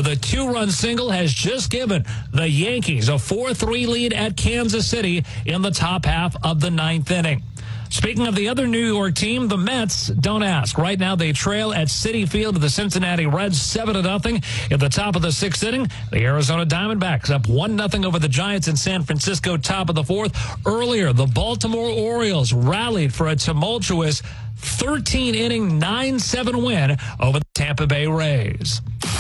the two-run single has just given the Yankees a 4-3 lead at Kansas City in the top half of the ninth inning. Speaking of the other New York team, the Mets, don't ask. Right now they trail at Citi Field to the Cincinnati Reds 7-0. At the top of the sixth inning, the Arizona Diamondbacks up 1-0 over the Giants in San Francisco, top of the fourth. Earlier, the Baltimore Orioles rallied for a tumultuous 13-inning, 9-7 win over the Tampa Bay Rays.